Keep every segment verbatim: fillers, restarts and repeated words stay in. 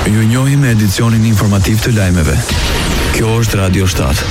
Ju njohim me edicionin informativ të lajmeve. Kjo është Radio shtatë.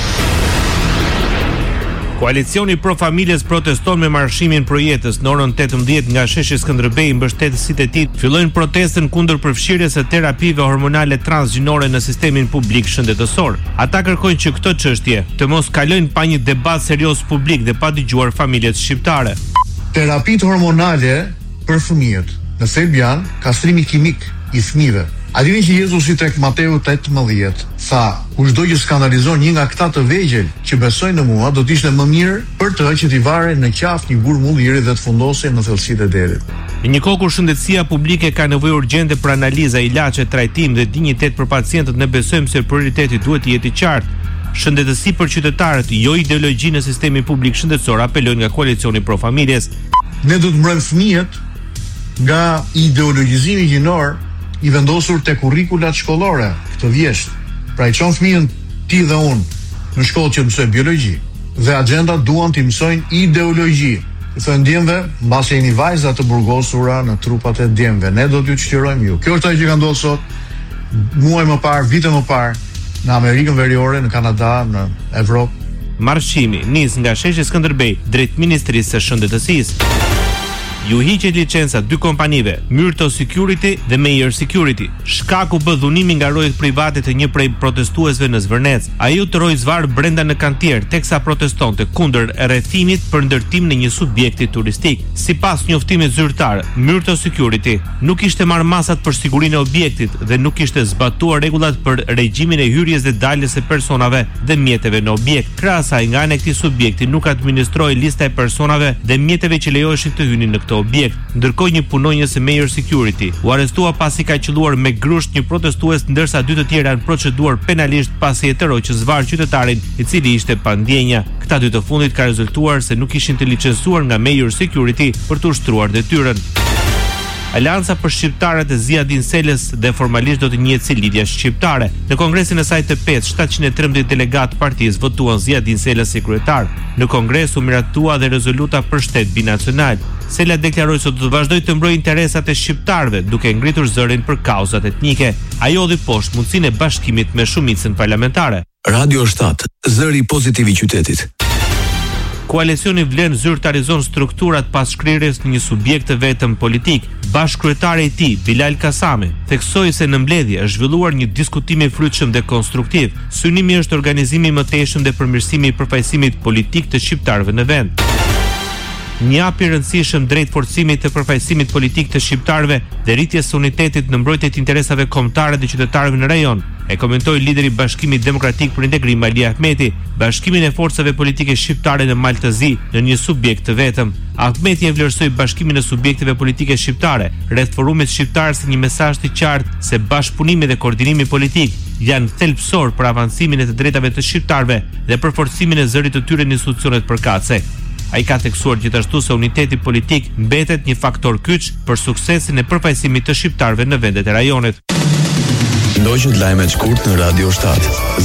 Koalicioni Pro Familjes proteston me marshimin Projetës. Në orën tetëmbëdhjetë nga sheshi Skënderbej, mbështetësit e tij fillojnë protestën kundër përfshirjes së terapive hormonale transgjinore në sistemin publik shëndetësor. Ata kërkojnë që këtë çështje të mos kalojnë pa një debat serioz publik dhe pa dëgjuar familjet shqiptare. Terapitë hormonale për fëmijët në thelb janë kastrimi kimik i fëmijëve. A dini që Jezusi tek Mateu tetëmbëdhjetë tha, kushdo që skandalizon një nga këta të vegjël që besojnë në mua, do të ishte më mirë për të që t'i vare në qafë një gur mulliri dhe të fundosej në thellësitë e derit. Në një kohë kur shëndetësia publike ka nevojë urgjente për analiza, ilaçe, trajtim dhe dinjitet për pacientët, ne besojmë se prioriteti duhet të jetë i qartë. Shëndetësi për qytetarët, jo ideologji në sistemin publik shëndetësor, apelojnë nga koalicioni Pro Familjes. Ne do të mbrojmë fëmijët nga ideologjizimi gjinor i vendosur te kurrikulat shkollore, këtë vjesht. Pra i çon fëmijën ti dhe unë në shkollë që mësojnë biologji dhe agjendat duan t'i mësojnë ideologji. I thënë djemve, mbasi jeni vajza të burgosura në trupat e djemve, ne do t'ju çlirojmë ju. Kjo është ajo që ka ndodhur sot, muaj më parë, vite më parë, në Amerikën Veriore, në Kanada, në Evropë. Marshimi nis nga sheshi Skënderbej drejt Ministrisë së Shëndetësisë. Ju hiqet licenca dy kompanive, Myrto Security dhe Meyer Security. Shkaku bë dhunimi nga rojët private të një prej protestuesve në Zvërnec. Ai u tëroi zvar brenda në kantier teksa protestonte kundër rrethimit për ndërtim në një subjekti turistik. Sipas njoftimit zyrtar, Myrto Security nuk kishte marrë masat për sigurinë e objektit dhe nuk kishte zbatuar rregullat për regjimin e hyrjes dhe daljes së personave dhe mjeteve në objekt. Krahas asaj, nga ana e këtij subjekti nuk administroi lista e personave dhe mjeteve që lejoheshin të hynin në këtë objekt. Ndërkohë një punonjës e Meyer Security u arrestua pasi ka qelluar me grusht një protestues, ndërsa dy të tjerë janë proceduar penalisht pasi e tëroi që zvar qytetarin i cili ishte pa ndjenja. Këta dy të fundit ka rezultuar se nuk ishin të licencuar nga Meyer Security për të ushtruar detyrën. Alianca për shqiptarët e Ziadin Selës dhe formalisht do të njihet si Lidhja Shqiptare. Në kongresin e saj të pesë, shtatëqind e trembëdhjetë delegatë partisë votuan Ziadin Selës si kryetar. Në kongres u miratua dhe rezoluta për shtet binacional. Sela deklaroi se do të vazhdojë të mbrojë interesat e shqiptarëve, duke ngritur zërin për kauzat etnike. Ai hodhi poshtë mundësinë e bashkimit me shumicën parlamentare. Radio shtatë, zëri pozitiv i qytetit. Koalicioni vlen zyrtarizon strukturat pas shkrirjes në një subjekt të vetëm politik. Bashkëkryetari i tij, Bilal Kasami, theksoi se në mbledhje është zhvilluar një diskutim i frytshëm dhe konstruktiv. Synimi është organizimi i mëtejshëm dhe përmirësimi i përfaqësimit politik të shqiptarëve në vend. Një hap i rëndësishëm drejt forcimit të përfaqësimit politik të shqiptarëve dhe rritjes së unitetit në mbrojtje të interesave kombëtare dhe qytetarëve në rajon, e komentoi lideri i Bashkimit Demokratik për Integrim Ali Ahmeti, bashkimin e forcave politike shqiptare në maltëzi në një subjekt të vetëm. Ahmeti e vlerësoi bashkimin e subjekteve politike shqiptare rreth forumit shqiptar si një mesazh i qartë se bashkëpunimi dhe koordinimi politik janë thelbësor për avancimin e të drejtave të shqiptarëve dhe për forcimin e zërit të tyre në institucionet përkatëse. Ai ka theksuar gjithashtu se uniteti politik mbetet një faktor kyç për suksesin e përfaqësimit të shqiptarëve në vendet e rajonit. Ndoqët lajmet shkurt në Radio shtatë.